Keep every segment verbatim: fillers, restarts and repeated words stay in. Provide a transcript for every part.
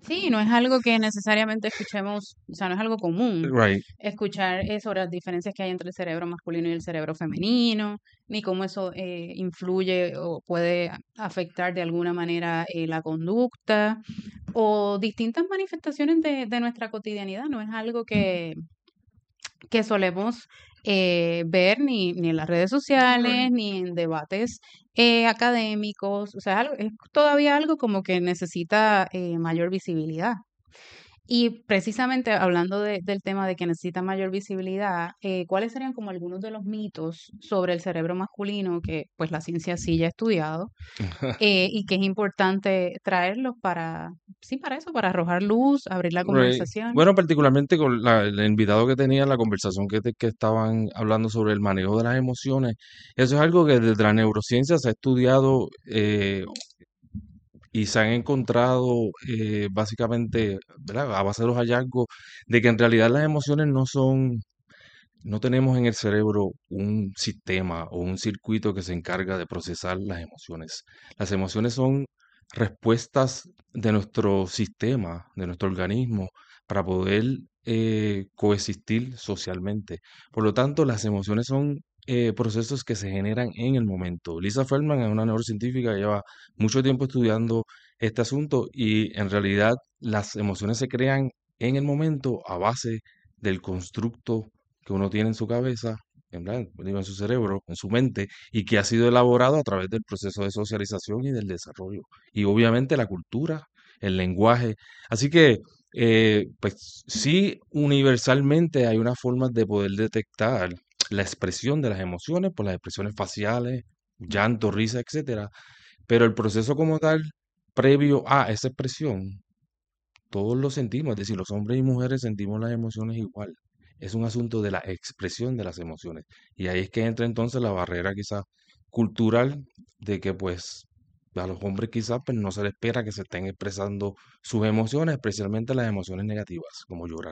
Sí, no es algo que necesariamente escuchemos, o sea, no es algo común Right. escuchar eh, sobre las diferencias que hay entre el cerebro masculino y el cerebro femenino, ni cómo eso eh, influye o puede afectar de alguna manera eh, la conducta o distintas manifestaciones de, de nuestra cotidianidad. No es algo que, que solemos eh, ver ni, ni en las redes sociales, ni en debates eh, académicos. O sea, es, algo- es todavía algo como que necesita eh, mayor visibilidad. Y precisamente hablando de- del tema de que necesita mayor visibilidad, eh, ¿cuáles serían como algunos de los mitos sobre el cerebro masculino que pues la ciencia sí ya ha estudiado eh, y que es importante traerlos para, sí, para eso, para arrojar luz, abrir la Right. conversación? Bueno, particularmente con la- el invitado que tenía, la conversación que, te- que estaban hablando sobre el manejo de las emociones, eso es algo que desde la neurociencia se ha estudiado eh, y se han encontrado eh, básicamente, ¿verdad? A base de los hallazgos, de que en realidad las emociones no son, no tenemos en el cerebro un sistema o un circuito que se encarga de procesar las emociones. Las emociones son respuestas de nuestro sistema, de nuestro organismo, para poder eh, coexistir socialmente. Por lo tanto, las emociones son eh, procesos que se generan en el momento. Lisa Feldman es una neurocientífica que lleva mucho tiempo estudiando este asunto y en realidad las emociones se crean en el momento a base del constructo que uno tiene en su cabeza, en plan, digo, en su cerebro, en su mente, y que ha sido elaborado a través del proceso de socialización y del desarrollo. Y obviamente la cultura, el lenguaje. Así que, eh, pues sí, universalmente hay una forma de poder detectar la expresión de las emociones por las expresiones faciales, llanto, risa, etcétera. Pero el proceso como tal, previo a esa expresión, todos lo sentimos, es decir, los hombres y mujeres sentimos las emociones igual. Es un asunto de la expresión de las emociones. Y ahí es que entra entonces la barrera quizás cultural de que pues a los hombres quizás pues, no se les espera que se estén expresando sus emociones, especialmente las emociones negativas, como llorar.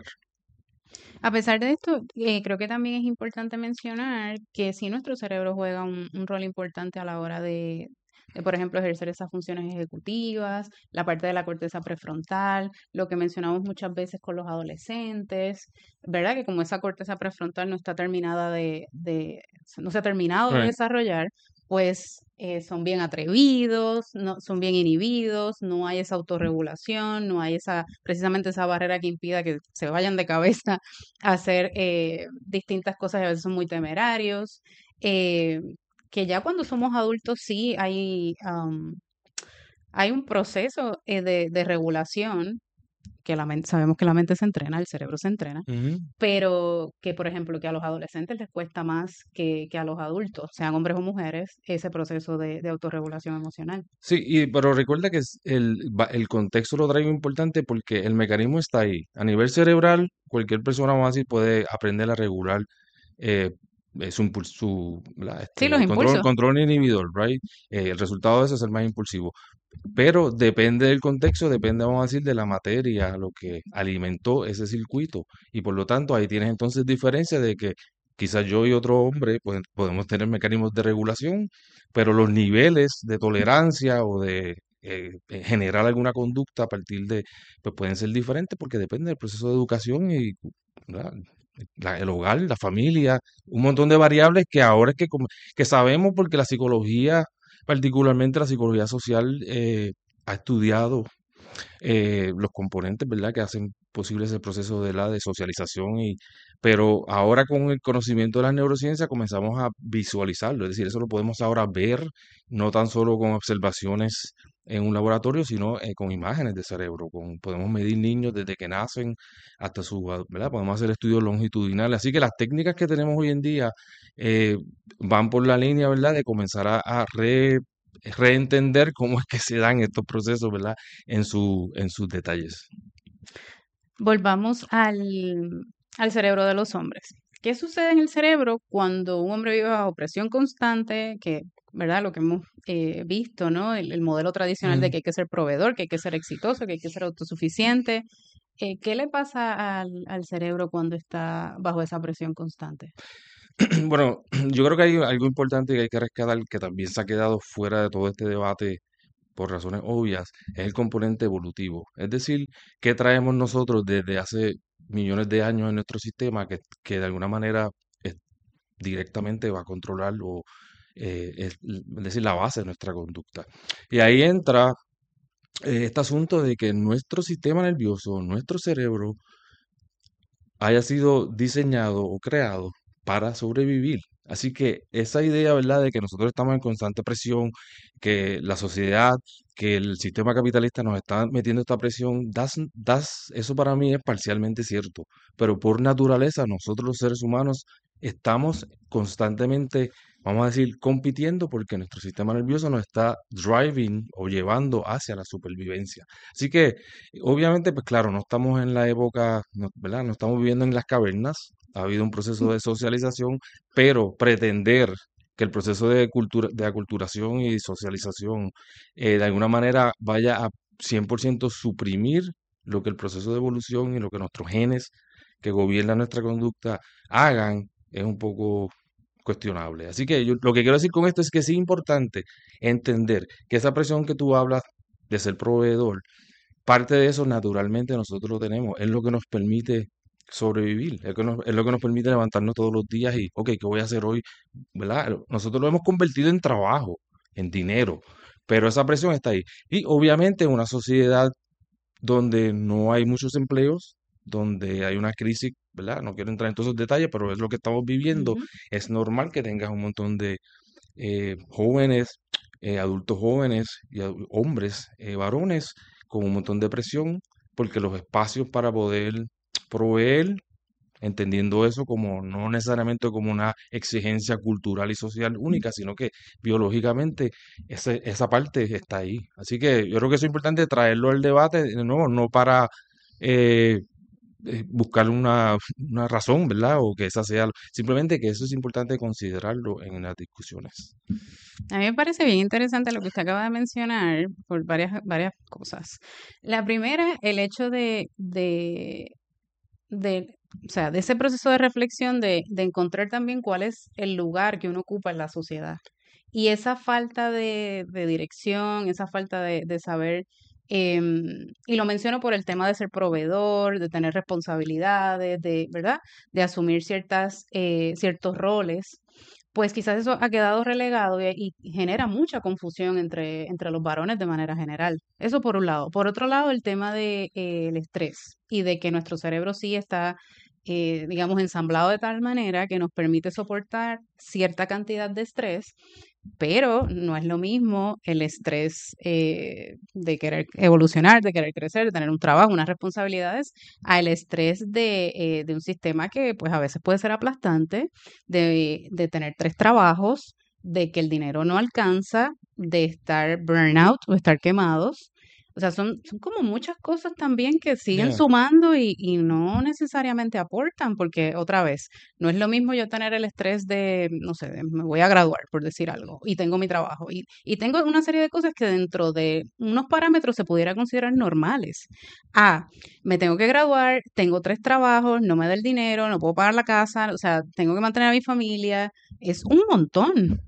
A pesar de esto, eh, creo que también es importante mencionar que sí nuestro cerebro juega un, un rol importante a la hora de, de, por ejemplo, ejercer esas funciones ejecutivas, la parte de la corteza prefrontal, lo que mencionamos muchas veces con los adolescentes, ¿verdad? Que como esa corteza prefrontal no está terminada de, de no se ha terminado de Right. desarrollar, pues eh, son bien atrevidos, no, son bien inhibidos, no hay esa autorregulación, no hay esa, precisamente esa barrera que impida que se vayan de cabeza a hacer eh, distintas cosas y a veces son muy temerarios. eh, que ya cuando somos adultos sí hay, am, hay un proceso eh, de, de regulación, que la mente, sabemos que la mente se entrena, el cerebro se entrena, Ujú. pero que, por ejemplo, que a los adolescentes les cuesta más que, que a los adultos, sean hombres o mujeres, ese proceso de, de autorregulación emocional. Sí, y, pero recuerda que es el, va- el contexto lo traigo importante porque el mecanismo está ahí. A nivel cerebral, cualquier persona, vamos a decir, puede aprender a regular eh, eh, su, impul- su ¿verdad? Sí, los Este, control, impulsos. control inhibidor, right? Eh, el resultado de eso es el más impulsivo. Pero depende del contexto, depende, vamos a decir, de la materia, lo que alimentó ese circuito. Y por lo tanto, ahí tienes entonces diferencia de que quizás yo y otro hombre pues, podemos tener mecanismos de regulación, pero los niveles de tolerancia o de eh, eh, generar alguna conducta a partir de, pues pueden ser diferentes porque depende del proceso de educación y ¿verdad? La- el hogar, la familia, un montón de variables que ahora es que, como- que sabemos porque la psicología, particularmente la psicología social, eh, ha estudiado eh, los componentes, ¿verdad?, que hacen posible ese proceso de la de socialización y pero ahora con el conocimiento de la neurociencia comenzamos a visualizarlo, es decir, eso lo podemos ahora ver, no tan solo con observaciones en un laboratorio, sino eh, con imágenes de cerebro, con, podemos medir niños desde que nacen hasta su, ad- ¿verdad? Podemos hacer estudios longitudinales, así que las técnicas que tenemos hoy en día eh, van por la línea, ¿verdad?, de comenzar a, a re- reentender cómo es que se dan estos procesos, ¿verdad? en su, en sus detalles. Volvamos al, al cerebro de los hombres. ¿Qué sucede en el cerebro cuando un hombre vive bajo presión constante? Que, ¿verdad? Lo que hemos eh, visto, ¿no? El, el modelo tradicional de Mm. que hay que ser proveedor, que hay que ser exitoso, que hay que ser autosuficiente. Eh, ¿qué le pasa al, al cerebro cuando está bajo esa presión constante? Bueno, yo creo que hay algo importante que hay que rescatar que también se ha quedado fuera de todo este debate por razones obvias, es el componente evolutivo. Es decir, qué traemos nosotros desde hace millones de años en nuestro sistema que, que de alguna manera es- directamente va a controlar o eh, es, es decir, la base de nuestra conducta. Y ahí entra eh, este asunto de que nuestro sistema nervioso, nuestro cerebro, haya sido diseñado o creado para sobrevivir. Así que esa idea, ¿verdad?, de que nosotros estamos en constante presión, que la sociedad, que el sistema capitalista nos está metiendo esta presión, das, das, eso para mí es parcialmente cierto. Pero por naturaleza, nosotros los seres humanos estamos constantemente, vamos a decir, compitiendo porque nuestro sistema nervioso nos está driving o llevando hacia la supervivencia. Así que obviamente, pues claro, no estamos en la época, no- ¿verdad? No estamos viviendo en las cavernas, ha habido un proceso de socialización, pero pretender que el proceso de cultura, de aculturación y socialización eh, de alguna manera vaya a cien por ciento suprimir lo que el proceso de evolución y lo que nuestros genes que gobiernan nuestra conducta hagan, es un poco cuestionable. Así que yo lo que quiero decir con esto es que sí es importante entender que esa presión que tú hablas de ser proveedor, parte de eso naturalmente nosotros lo tenemos, es lo que nos permite sobrevivir, es, que nos- es lo que nos permite levantarnos todos los días y, ok, ¿qué voy a hacer hoy? ¿Verdad? Nosotros lo hemos convertido en trabajo, en dinero, pero esa presión está ahí. Y obviamente en una sociedad donde no hay muchos empleos, donde hay una crisis, ¿verdad? No quiero entrar en todos esos detalles, pero es lo que estamos viviendo. Ujú. Es normal que tengas un montón de eh, jóvenes, eh, adultos jóvenes y adu- hombres, eh, varones, con un montón de presión, porque los espacios para poder proveer, entendiendo eso como no necesariamente como una exigencia cultural y social única, sino que biológicamente ese- esa parte está ahí. Así que yo creo que eso es importante traerlo al debate, de nuevo, no para eh, eh, buscar una, una razón, ¿verdad? O que esa sea, simplemente que eso es importante considerarlo en las discusiones. A mí me parece bien interesante lo que usted acaba de mencionar por varias, varias cosas. La primera, el hecho de, de, de, o sea, de ese proceso de reflexión de, de encontrar también cuál es el lugar que uno ocupa en la sociedad. Y esa falta de, de dirección, esa falta de, de saber, em, y lo menciono por el tema de ser proveedor, de tener responsabilidades, de, ¿verdad? De asumir ciertas, eh, ciertos roles, pues quizás eso ha quedado relegado y, y genera mucha confusión entre, entre los varones de manera general. Eso por un lado. Por otro lado, el tema del de, eh, el estrés y de que nuestro cerebro sí está, eh, digamos, ensamblado de tal manera que nos permite soportar cierta cantidad de estrés, pero no es lo mismo el estrés eh, de querer evolucionar, de querer crecer, de tener un trabajo, unas responsabilidades, al estrés de, eh, de un sistema que pues a veces puede ser aplastante, de, de tener tres trabajos, de que el dinero no alcanza, de estar burnout o estar quemados. O sea, son, son como muchas cosas también que siguen Yeah. sumando y, y no necesariamente aportan, porque otra vez, no es lo mismo yo tener el estrés de, no sé, de me voy a graduar, por decir algo, y tengo mi trabajo, y, y tengo una serie de cosas que dentro de unos parámetros se pudiera considerar normales. Ah, me tengo que graduar, tengo tres trabajos, no me da el dinero, no puedo pagar la casa, o sea, tengo que mantener a mi familia, es un montón.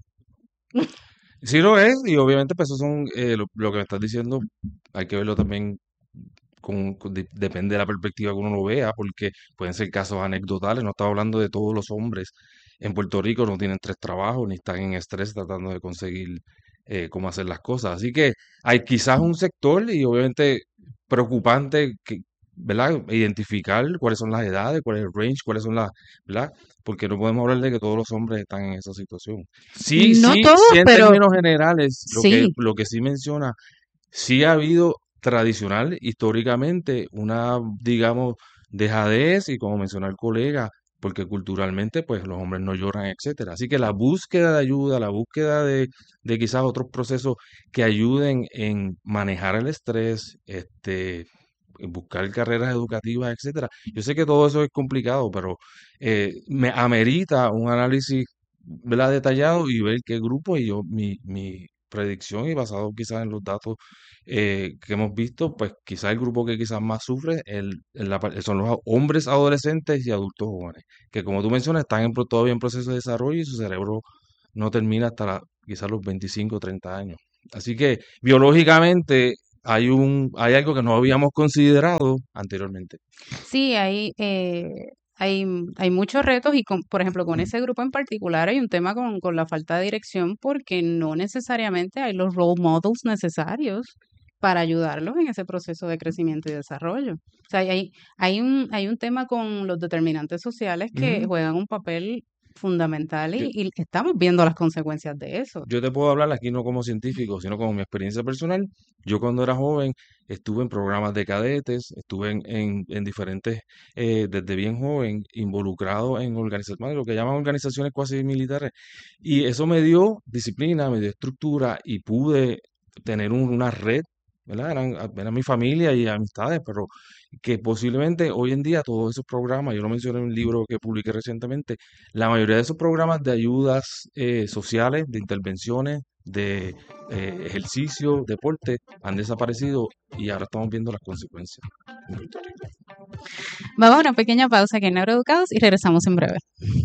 Sí lo es, y obviamente pues eso son, eh, lo, lo que me estás diciendo, hay que verlo también con, con- de- depende de la perspectiva que uno lo vea, porque pueden ser casos anecdotales, no estaba hablando de todos los hombres en Puerto Rico, no tienen tres trabajos, ni están en estrés tratando de conseguir eh, cómo hacer las cosas. Así que hay quizás un sector y obviamente preocupante que, ¿verdad? Identificar cuáles son las edades, cuál es el range, cuáles son las, ¿verdad? Porque no podemos hablar de que todos los hombres están en esa situación. Sí, No sí, todos, sí en pero términos generales, lo que, sí. lo que sí menciona. Sí ha habido tradicional, históricamente, una, digamos, dejadez y como mencionó el colega, porque culturalmente, pues los hombres no lloran, etcétera. Así que la búsqueda de ayuda, la búsqueda de, de quizás otros procesos que ayuden en manejar el estrés, este, en buscar carreras educativas, etcétera. Yo sé que todo eso es complicado, pero eh, me amerita un análisis, ¿verdad?, detallado y ver qué grupo y yo, mi, mi predicción y basado quizás en los datos eh, que hemos visto, pues quizás el grupo que quizás más sufre el, en la par- son los hombres adolescentes y adultos jóvenes, que como tú mencionas están en, pro- todavía en proceso de desarrollo y su cerebro no termina hasta la- quizás los veinticinco o treinta años. Así que biológicamente hay un, hay algo que no habíamos considerado anteriormente. Sí, hay, eh, hay, hay muchos retos y, con, por ejemplo, con ese grupo en particular hay un tema con, con la falta de dirección porque no necesariamente hay los role models necesarios para ayudarlos en ese proceso de crecimiento y desarrollo. O sea, hay, hay un, hay un tema con los determinantes sociales que Ujú. juegan un papel fundamental Yo, y, y estamos viendo las consecuencias de eso. yo te puedo hablar aquí no como científico, sino como mi experiencia personal. Yo cuando era joven estuve en programas de cadetes, estuve en, en, en diferentes, eh, desde bien joven, involucrado en organizaciones, lo que llaman organizaciones cuasi militares. Y eso me dio disciplina, me dio estructura y pude tener un- una red, ¿verdad? Eran, eran mi familia y amistades, pero que posiblemente hoy en día todos esos programas, yo lo mencioné en un libro que publiqué recientemente, la mayoría de esos programas de ayudas eh, sociales, de intervenciones, de eh, ejercicio, deporte, han desaparecido y ahora estamos viendo las consecuencias en Puerto Rico. Vamos a una pequeña pausa aquí en Neuroeducados y regresamos en breve.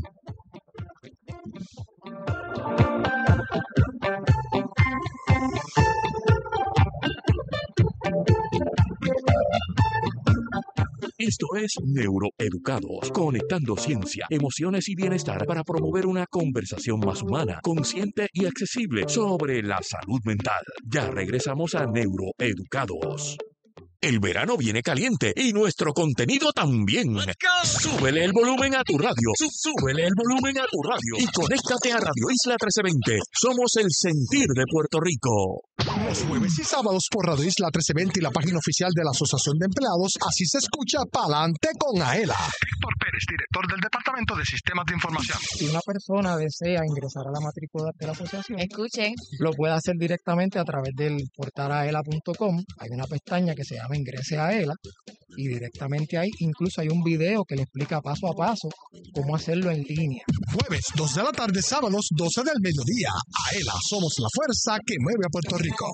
Esto es Neuroeducados, conectando ciencia, emociones y bienestar para promover una conversación más humana, consciente y accesible sobre la salud mental. Ya regresamos a Neuroeducados. El verano viene caliente y nuestro contenido también. Súbele el volumen a tu radio. Sú- Súbele el volumen a tu radio. Y conéctate a Radio Isla trece veinte. Somos el sentir de Puerto Rico. Los jueves y sábados por Radio Isla trece veinte y la página oficial de la Asociación de Empleados, así se escucha Pa'lante con Aela. Héctor Pérez, director del Departamento de Sistemas de Información. Si una persona desea ingresar a la matrícula de la asociación, Escuchen. lo puede hacer directamente a través del portal aela punto com. Hay una pestaña que se llama Ingrese a Aela y directamente ahí incluso hay un video que le explica paso a paso cómo hacerlo en línea. Jueves, dos de la tarde, sábados, doce del mediodía. Aela, somos la fuerza que mueve a Puerto Rico.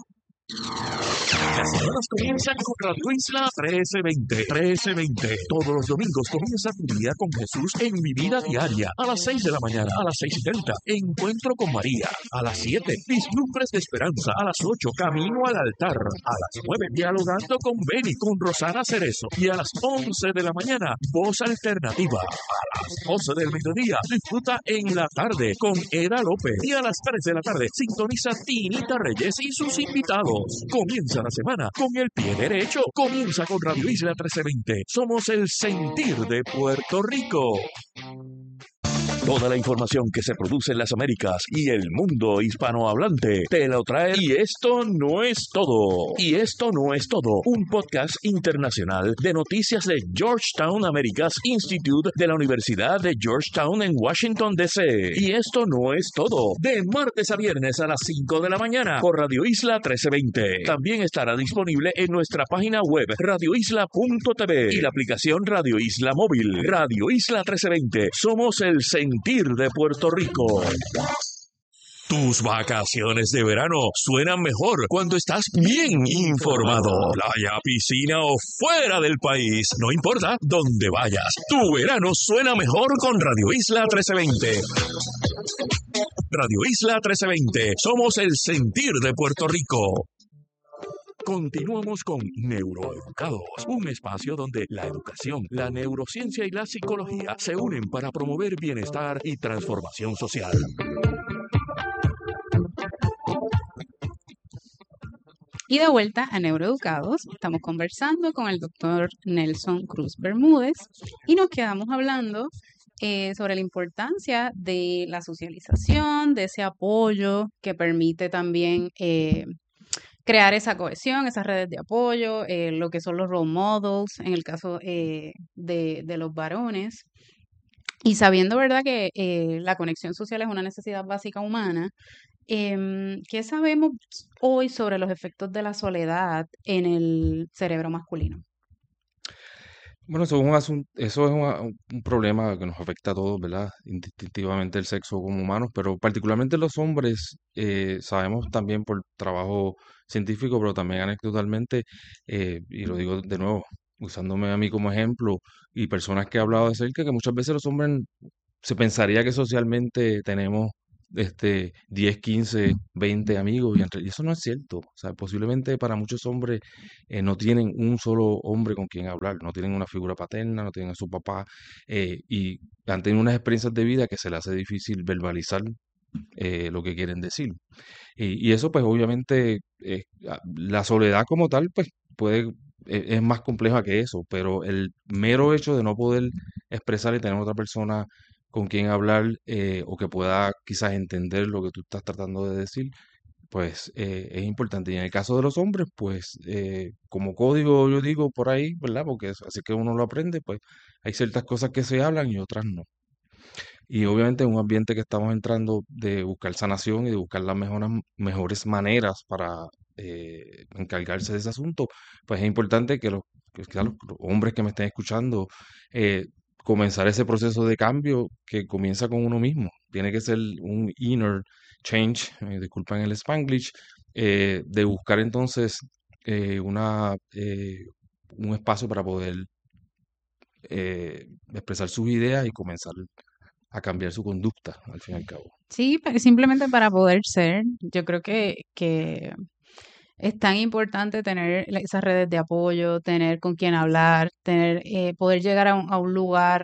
Las semanas comienzan con Radio Isla trece veinte. trece veinte. Todos los domingos comienza tu día con Jesús en Mi Vida Diaria. A las seis de la mañana, a las seis y treinta, Encuentro con María. A las siete, Vislumbres de Esperanza. A las ocho, Camino al Altar. A las nueve, Dialogando con Beni, con Rosana Cerezo. Y a las once de la mañana, Voz Alternativa. A las doce del mediodía, disfruta en la tarde con Eda López. Y a las tres de la tarde, sintoniza Tinita Reyes y sus invitados. Comienza la semana con el pie derecho. Comienza con Radio Isla trece veinte. Somos el sentir de Puerto Rico. Toda la información que se produce en las Américas y el mundo hispanohablante te lo trae. Y esto no es todo. Y esto no es todo. Un podcast internacional de noticias de Georgetown Americas Institute de la Universidad de Georgetown en Washington, D C. Y esto no es todo. De martes a viernes a las cinco de la mañana por Radio Isla trece veinte. También estará disponible en nuestra página web radio isla punto t v y la aplicación Radio Isla Móvil. Radio Isla trece veinte. Somos el sentir de Puerto Rico. Tus vacaciones de verano suenan mejor cuando estás bien informado. Playa, piscina o fuera del país. No importa dónde vayas. Tu verano suena mejor con Radio Isla trece veinte. Radio Isla trece veinte. Somos el sentir de Puerto Rico. Continuamos con Neuroeducados, un espacio donde la educación, la neurociencia y la psicología se unen para promover bienestar y transformación social. Y de vuelta a Neuroeducados, estamos conversando con el doctor Nelson Cruz Bermúdez y nos quedamos hablando eh, sobre la importancia de la socialización, de ese apoyo que permite también eh, crear esa cohesión, esas redes de apoyo, eh, lo que son los role models en el caso eh, de, de los varones. Y sabiendo, ¿verdad?, que eh, la conexión social es una necesidad básica humana, em, ¿qué sabemos hoy sobre los efectos de la soledad en el cerebro masculino? Bueno, eso es un asun- eso es una- un un problema que nos afecta a todos, ¿verdad? Indistintivamente el sexo como humanos, pero particularmente los hombres, eh, sabemos también por trabajo científico, pero también anecdotalmente, eh, y lo digo de nuevo, usándome a mí como ejemplo, y personas que he hablado de cerca, que muchas veces los hombres se pensaría que socialmente tenemos este, diez, quince, veinte amigos, y, entre- y eso no es cierto. O sea, posiblemente para muchos hombres eh, no tienen un solo hombre con quien hablar, no tienen una figura paterna, no tienen a su papá, eh, y han tenido unas experiencias de vida que se les hace difícil verbalizar eh, lo que quieren decir. Y, y eso, pues, obviamente, eh, a- la soledad como tal, pues, puede, e- es más compleja que eso, pero el mero hecho de no poder expresar y tener otra persona con quien hablar eh, o que pueda quizás entender lo que tú estás tratando de decir, pues eh, es importante. Y en el caso de los hombres, pues eh, como código yo digo por ahí, ¿verdad? Porque es- así que uno lo aprende, pues hay ciertas cosas que se hablan y otras no. Y obviamente en un ambiente que estamos entrando de buscar sanación y de buscar las mejores, mejores maneras para eh, encargarse de ese asunto, pues es importante que los, que que los- los hombres que me estén escuchando eh, comenzar ese proceso de cambio que comienza con uno mismo. Tiene que ser un inner change, eh, disculpen el Spanglish, eh, de buscar entonces eh, una, eh, un espacio para poder eh, expresar sus ideas y comenzar a cambiar su conducta, al fin y al cabo. Sí, pero simplemente para poder ser, yo creo que, que es tan importante tener la- esas redes de apoyo, tener con quién hablar, tener, eh, poder llegar a un, a un lugar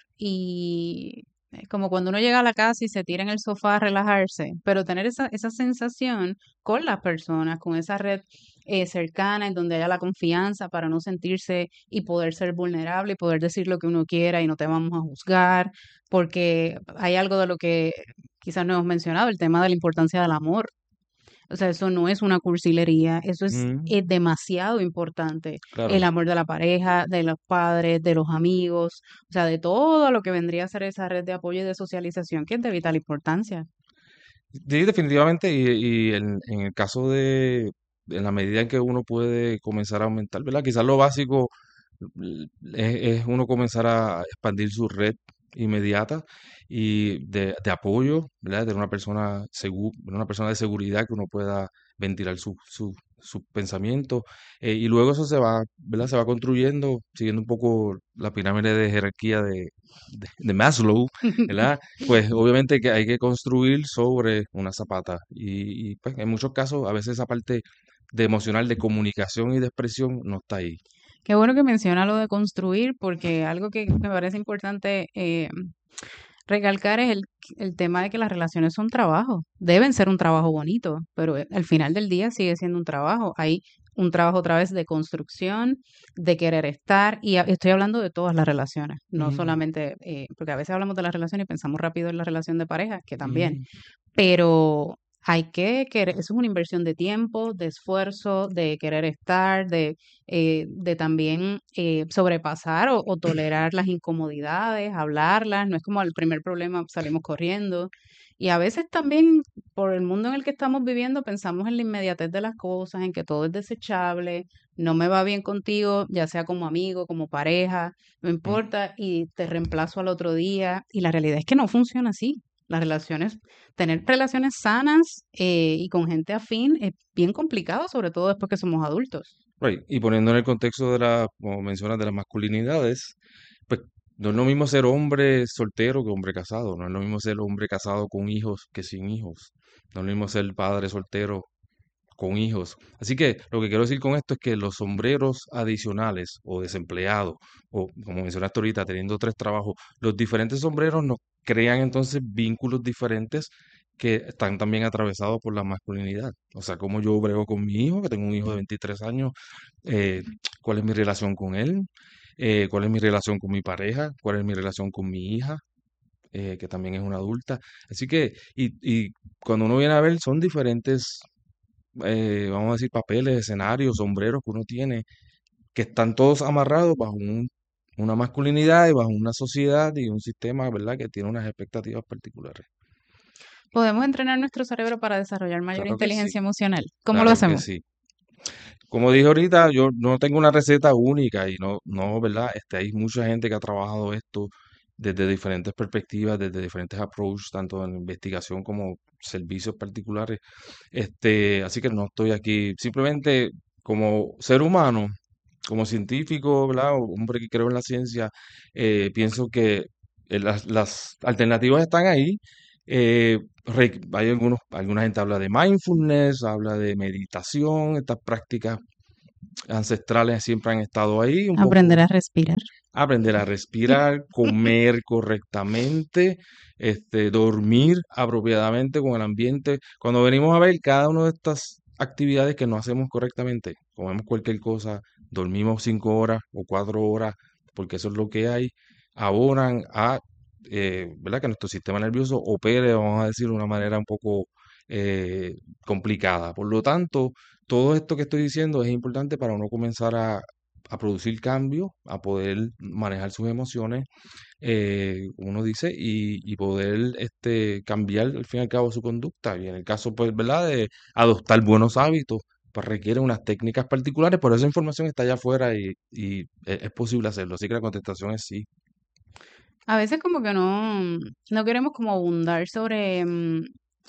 y eh, como cuando uno llega a la casa y se tira en el sofá a relajarse, pero tener esa, esa sensación con las personas, con esa red eh, cercana en donde haya la confianza para no sentirse y poder ser vulnerable y poder decir lo que uno quiera y no te vamos a juzgar, porque hay algo de lo que quizás no hemos mencionado, el tema de la importancia del amor. O sea, eso no es una cursilería, eso es, Mm, es demasiado importante. El claro. amor de la pareja, de los padres, de los amigos, o sea, de todo lo que vendría a ser esa red de apoyo y de socialización que es de vital importancia. Sí, definitivamente, y, y en, en el caso de, en la medida en que uno puede comenzar a aumentar, ¿verdad? Quizás lo básico l- es, es uno comenzar a expandir su red inmediata y de, de apoyo, ¿verdad? De una persona segu- una persona de seguridad que uno pueda ventilar su, su, sus pensamientos. Eh, y luego eso se va, ¿verdad? Se va construyendo, siguiendo un poco la pirámide de jerarquía de, de, de Maslow, ¿verdad? Pues obviamente que hay que construir sobre una zapata. Y, y, pues en muchos casos, a veces esa parte de emocional, de comunicación y de expresión no está ahí. Qué bueno que menciona lo de construir, porque algo que me parece importante eh, recalcar es el, el tema de que las relaciones son trabajo, deben ser un trabajo bonito, pero eh, al final del día sigue siendo un trabajo. Hay un trabajo otra vez de construcción, de querer estar, y a- estoy hablando de todas las relaciones, no Ujú, solamente, eh, porque a veces hablamos de las relaciones y pensamos rápido en la relación de pareja, que también, ujú. pero hay que querer, eso es una inversión de tiempo, de esfuerzo, de querer estar, de, eh, de también eh, sobrepasar o, o tolerar las incomodidades, hablarlas, no es como el primer problema salimos corriendo. Y a veces también por el mundo en el que estamos viviendo pensamos en la inmediatez de las cosas, en que todo es desechable, no me va bien contigo, ya sea como amigo, como pareja, no Mm. importa, y te reemplazo al otro día. Y la realidad es que no funciona así. Las relaciones tener relaciones sanas eh, y con gente afín es bien complicado, sobre todo después que somos adultos. Right. Y poniendo en el contexto de la, como mencionas, de las masculinidades, pues no es lo mismo ser hombre soltero que hombre casado, no es lo mismo ser hombre casado con hijos que sin hijos, no es lo mismo ser padre soltero con hijos. Así que lo que quiero decir con esto es que los sombreros adicionales o desempleados, o como mencionaste ahorita, teniendo tres trabajos, los diferentes sombreros nos crean entonces vínculos diferentes que están también atravesados por la masculinidad. O sea, cómo yo brego con mi hijo, que tengo un hijo de veintitrés años, eh, cuál es mi relación con él, eh, cuál es mi relación con mi pareja, cuál es mi relación con mi hija, eh, que también es una adulta. Así que, y, y cuando uno viene a ver, son diferentes eh, vamos a decir, papeles, escenarios, sombreros que uno tiene, que están todos amarrados bajo un- una masculinidad y bajo una sociedad y un sistema, ¿verdad?, que tiene unas expectativas particulares. Podemos entrenar nuestro cerebro para desarrollar mayor Claro que sí, inteligencia emocional. ¿Cómo lo claro que hacemos? sí. Como dije ahorita, yo no tengo una receta única y no, no, ¿verdad? Este, hay mucha gente que ha trabajado esto desde diferentes perspectivas, desde diferentes approaches, tanto en investigación como servicios particulares. Este, así que no estoy aquí simplemente como ser humano, como científico, ¿verdad? O hombre que creo en la ciencia, eh, pienso que eh, las, las alternativas están ahí Eh, re- hay algunos, alguna gente habla de mindfulness, habla de meditación, estas prácticas ancestrales siempre han estado ahí, un Aprender poco a respirar. aprender a respirar, comer correctamente, este, dormir apropiadamente con el ambiente. Cuando venimos a ver cada una de estas actividades que no hacemos correctamente, comemos cualquier cosa, dormimos cinco horas o cuatro horas, porque eso es lo que hay, abonan a, eh, ¿verdad? Que nuestro sistema nervioso opere, vamos a decir, de una manera un poco eh, complicada. Por lo tanto, todo esto que estoy diciendo es importante para uno comenzar a a producir cambios, a poder manejar sus emociones, eh, como uno dice, y, y poder este, cambiar al fin y al cabo su conducta. Y en el caso, pues, ¿verdad?, de adoptar buenos hábitos, pues requiere unas técnicas particulares, pero esa información está allá afuera y, y es, es posible hacerlo. Así que la contestación es sí. A veces como que no, no queremos como abundar sobre mm,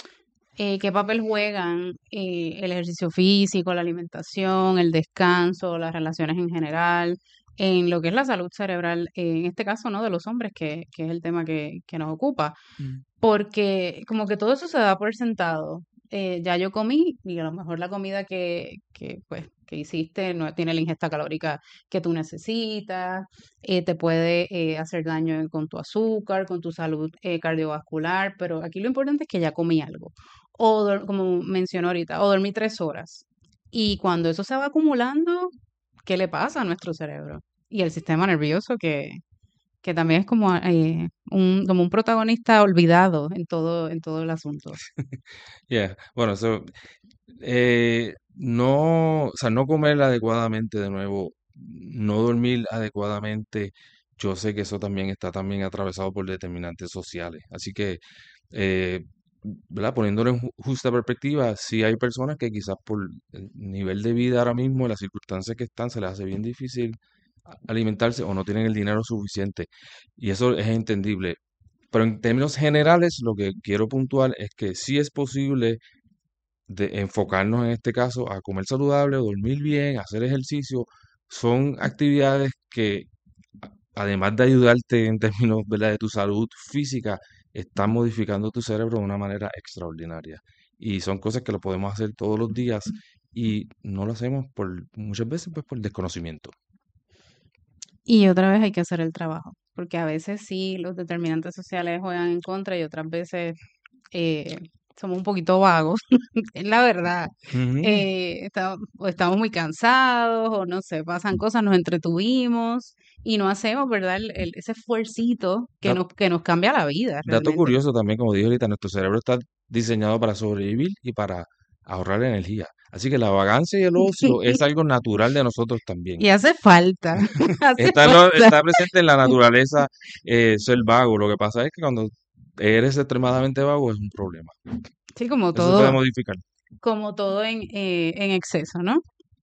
eh, qué papel juegan eh, el ejercicio físico, la alimentación, el descanso, las relaciones en general, en lo que es la salud cerebral, eh, en este caso, ¿no? De los hombres, que, que es el tema que, que nos ocupa. Mm. Porque como que todo eso se da por sentado. Eh, ya yo comí y a lo mejor la comida que, que, pues, que hiciste no tiene la ingesta calórica que tú necesitas, eh, te puede eh, hacer daño con tu azúcar, con tu salud eh, cardiovascular, pero aquí lo importante es que ya comí algo. O dor- como mencionó ahorita, o dormí tres horas. Y cuando eso se va acumulando, ¿qué le pasa a nuestro cerebro? Y el sistema nervioso que, que también es como, eh, un, como un protagonista olvidado en todo, en todo el asunto. Yeah. Bueno, eso, eh, no, o sea, no comer adecuadamente de nuevo, no dormir adecuadamente, yo sé que eso también está también atravesado por determinantes sociales. Así que, eh, ¿verdad? Poniéndolo en ju- justa perspectiva, sí hay personas que quizás por el nivel de vida ahora mismo, las circunstancias que están, se les hace bien difícil a- alimentarse o no tienen el dinero suficiente. Y eso es entendible. Pero en términos generales, lo que quiero puntuar es que sí es posible de enfocarnos en este caso a comer saludable, dormir bien, hacer ejercicio. Son actividades que, a- además de ayudarte en términos, ¿verdad?, de tu salud física, están modificando tu cerebro de una manera extraordinaria. Y son cosas que lo podemos hacer todos los días y no lo hacemos por muchas veces pues por desconocimiento. Y otra vez hay que hacer el trabajo, porque a veces sí los determinantes sociales juegan en contra y otras veces eh, somos un poquito vagos, es la verdad. Ujú. Eh, esta- o estamos muy cansados, o no sé, pasan cosas, nos entretuvimos y no hacemos, ¿verdad? El, el- ese esfuercito que Da- nos, que nos cambia la vida Dato realmente. curioso también, como dije ahorita, nuestro cerebro está diseñado para sobrevivir y para ahorrar energía. Así que la vagancia y el ocio es algo natural de nosotros también. Y hace falta, hace Está, en lo- falta. está presente en la naturaleza eh, ser vago. Lo que pasa es que cuando eres extremadamente vago es un problema. Sí, como Eso se puede todo, modificar. como todo en, eh, en exceso, ¿no?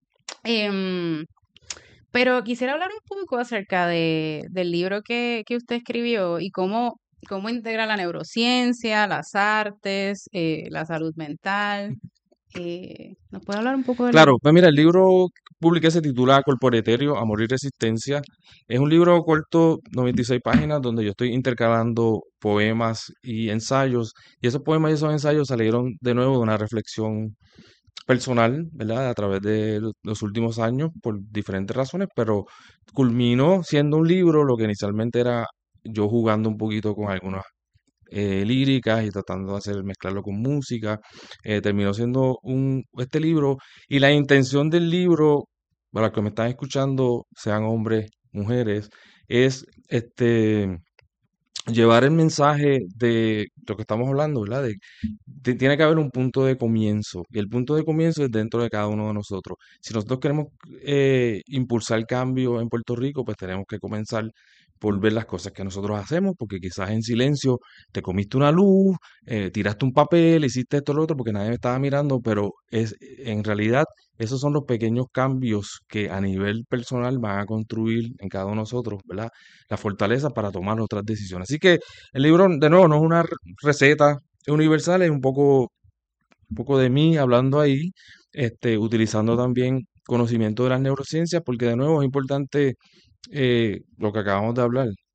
Em, pero quisiera hablar un poco acerca de, del libro que, que usted escribió y cómo, cómo integra la neurociencia, las artes, eh, la salud mental. Eh, ¿nos puede hablar un poco del libro? Claro, pues mira, el libro que publiqué se titula Corpore Etéreo, Amor y Resistencia. Es un libro corto, noventa y seis páginas, donde yo estoy intercalando poemas y ensayos. Y esos poemas y esos ensayos salieron de nuevo de una reflexión personal, ¿verdad? A través de lo- los últimos años, por diferentes razones, pero culminó siendo un libro, lo que inicialmente era yo jugando un poquito con algunas eh, líricas y tratando de hacer mezclarlo con música. Eh, terminó siendo un este libro y la intención del libro, para los que me están escuchando, sean hombres, mujeres, es este llevar el mensaje de lo que estamos hablando, ¿verdad? De, de- tiene que haber un punto de comienzo y el punto de comienzo es dentro de cada uno de nosotros. Si nosotros queremos eh, impulsar cambio en Puerto Rico, pues tenemos que comenzar por ver las cosas que nosotros hacemos, porque quizás en silencio te comiste una luz, eh, tiraste un papel, hiciste esto, lo otro, porque nadie me estaba mirando, pero es en realidad esos son los pequeños cambios que a nivel personal van a construir en cada uno de nosotros, ¿verdad? La fortaleza para tomar otras decisiones. Así que el libro, de nuevo, no es una re- receta universal, es un poco, un poco de mí hablando ahí, este, utilizando también conocimiento de las neurociencias, porque de nuevo es importante eh, lo que acabamos de hablar.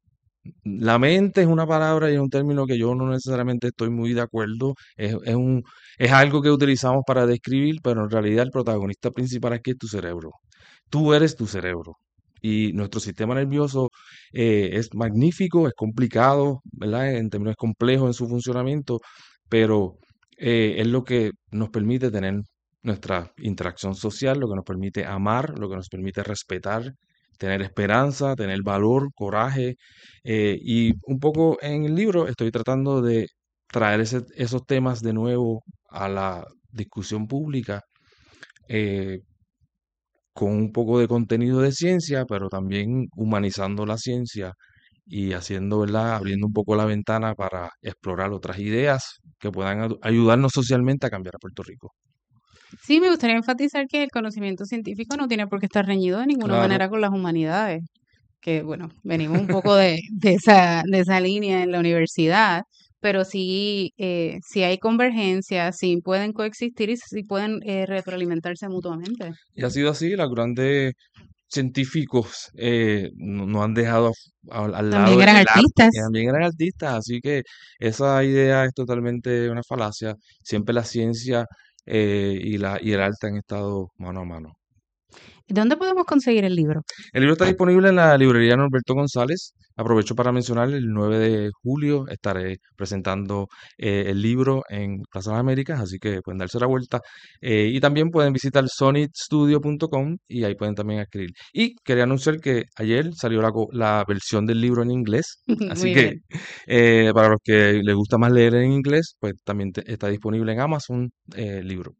la mente es una palabra y es un término que yo no necesariamente estoy muy de acuerdo. Es, es un, es algo que utilizamos para describir, pero en realidad el protagonista principal aquí es tu cerebro. Tú eres tu cerebro. Y nuestro sistema nervioso eh, es magnífico, es complicado, ¿verdad? En términos complejos en su funcionamiento, pero eh, es lo que nos permite tener nuestra interacción social, lo que nos permite amar, lo que nos permite respetar, tener esperanza, tener valor, coraje. Eh, y un poco en el libro estoy tratando de traer ese- esos temas de nuevo a la discusión pública, eh, con un poco de contenido de ciencia, pero también humanizando la ciencia y haciendo, ¿verdad? Abriendo un poco la ventana para explorar otras ideas que puedan adu- ayudarnos socialmente a cambiar a Puerto Rico. Sí, me gustaría enfatizar que el conocimiento científico no tiene por qué estar reñido de ninguna Claro, manera con las humanidades, que bueno, venimos un poco de, de esa, de esa línea en la universidad, pero sí, eh, sí hay convergencia, sí pueden coexistir y sí pueden eh, retroalimentarse mutuamente. y ha sido así, los grandes científicos eh, no, no han dejado a- al lado También eran el arte, y artistas. también eran artistas, así que esa idea es totalmente una falacia. Siempre la ciencia eh, y, la, y el arte han estado mano a mano. ¿Dónde podemos conseguir el libro? El libro está disponible en la librería Norberto González. Aprovecho para mencionar, el nueve de julio estaré presentando eh, el libro en Plaza de las Américas, así que pueden darse la vuelta. Eh, y también pueden visitar sonit studio punto com y ahí pueden también escribir. Y quería anunciar que ayer salió la, co- la versión del libro en inglés, así Muy que bien. eh, para los que les gusta más leer en inglés, pues también te- está disponible en Amazon eh, el libro.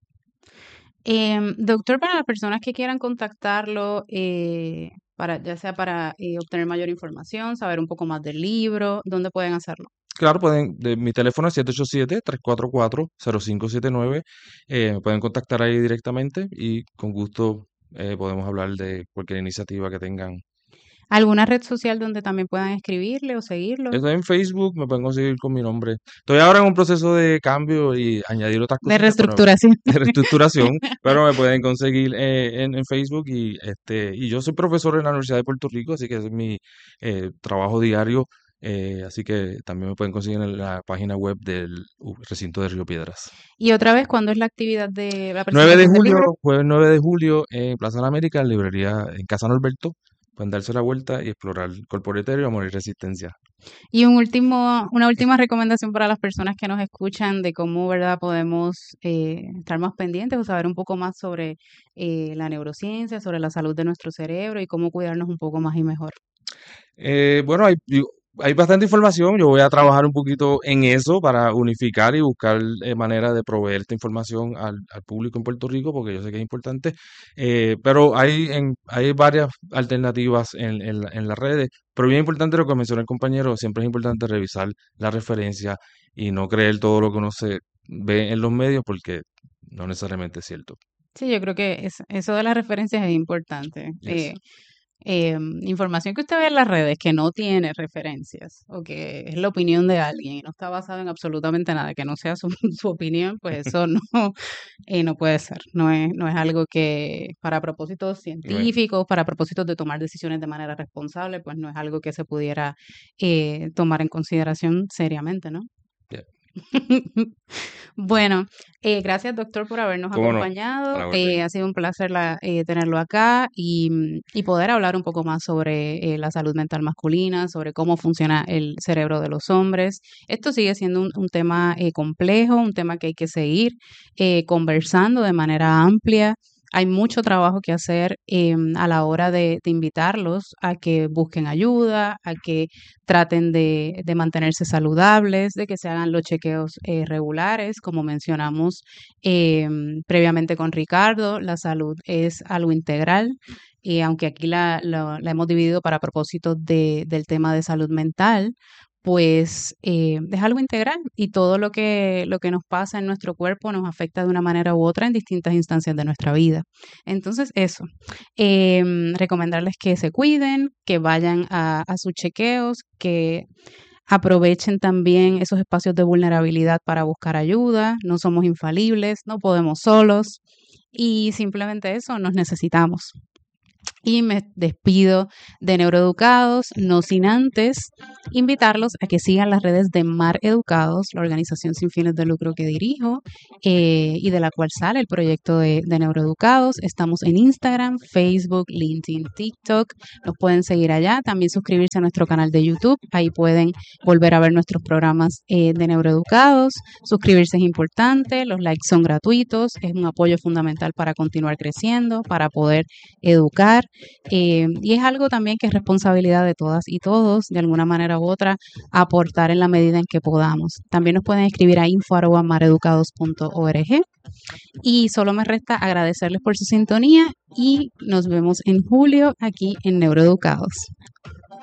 Em, doctor, para las personas que quieran contactarlo, eh, para, ya sea para eh, obtener mayor información, saber un poco más del libro, ¿dónde pueden hacerlo? Claro, pueden, de, mi teléfono es siete ocho siete, tres cuatro cuatro, cero cinco siete nueve. Eh, me pueden contactar ahí directamente y con gusto eh, podemos hablar de cualquier iniciativa que tengan. ¿Alguna red social donde también puedan escribirle o seguirlo? Estoy en Facebook, me pueden conseguir con mi nombre. Estoy ahora en un proceso de cambio y añadir otras De cositas, pero reestructuración. de reestructuración, pero me pueden conseguir eh, en, en Facebook y este y yo soy profesor en la Universidad de Puerto Rico, así que ese es mi eh, trabajo diario, eh, así que también me pueden conseguir en la página web del uh, recinto de Río Piedras. Y otra vez, ¿cuándo es la actividad de la nueve de presentación del julio, libro? jueves nueve de julio, en Plaza de la América, en librería en Casa Norberto. Pueden darse la vuelta y explorar Corporatorio y Amor y Resistencia. Y un último, una última recomendación para las personas que nos escuchan de cómo, ¿verdad?, podemos eh, estar más pendientes o saber un poco más sobre eh, la neurociencia, sobre la salud de nuestro cerebro y cómo cuidarnos un poco más y mejor. Eh, bueno, hay, yo- hay bastante información. Yo voy a trabajar un poquito en eso para unificar y buscar eh, manera de proveer esta información al, al público en Puerto Rico, porque yo sé que es importante. Eh, pero hay, en, hay varias alternativas en, en, la- en las redes. Pero bien importante lo que mencionó el compañero, siempre es importante revisar la referencia y no creer todo lo que uno se ve en los medios, porque no necesariamente es cierto. Sí, yo creo que es- eso de las referencias es importante. Yes. Eh, em, información que usted ve en las redes que no tiene referencias o que es la opinión de alguien y no está basado en absolutamente nada, que no sea su, su opinión, pues eso no, eh, no puede ser. No es, no es algo que para propósitos No es- científicos, para propósitos de tomar decisiones de manera responsable, pues no es algo que se pudiera eh, tomar en consideración seriamente, ¿no? yeah. Bueno, eh, gracias doctor por habernos ¿Cómo no? A acompañado. la Eh, orden. ha sido un placer la- eh, tenerlo acá y, mm, y poder hablar un poco más sobre eh, la salud mental masculina, sobre cómo funciona el cerebro de los hombres. Esto sigue siendo un, un tema eh, complejo, un tema que hay que seguir eh, conversando de manera amplia. Hay mucho trabajo que hacer em, a la hora de, de invitarlos a que busquen ayuda, a que traten de, de mantenerse saludables, de que se hagan los chequeos eh, regulares, como mencionamos em, previamente con Ricardo, la salud es algo integral. Y aunque aquí la, la- la hemos dividido para propósitos de, del tema de salud mental, pues eh, es algo integral y todo lo que, lo que nos pasa en nuestro cuerpo nos afecta de una manera u otra en distintas instancias de nuestra vida. Entonces, eso, em, recomendarles que se cuiden, que vayan a, a sus chequeos, que aprovechen también esos espacios de vulnerabilidad para buscar ayuda. No somos infalibles, no podemos solos y simplemente eso, nos necesitamos. Y me despido de Neuroeducados, no sin antes invitarlos a que sigan las redes de Mar Educados, la organización sin fines de lucro que dirijo eh, y de la cual sale el proyecto de, de Neuroeducados. Estamos en Instagram, Facebook, LinkedIn, TikTok. Nos pueden seguir allá. También suscribirse a nuestro canal de YouTube. Ahí pueden volver a ver nuestros programas eh, de Neuroeducados. Suscribirse es importante. Los likes son gratuitos. Es un apoyo fundamental para continuar creciendo, para poder educar. Eh, y es algo también que es responsabilidad de todas y todos, de alguna manera u otra, aportar en la medida en que podamos. También nos pueden escribir a info arroba mareducados punto org. Y solo me resta agradecerles por su sintonía y nos vemos en julio aquí en Neuroeducados.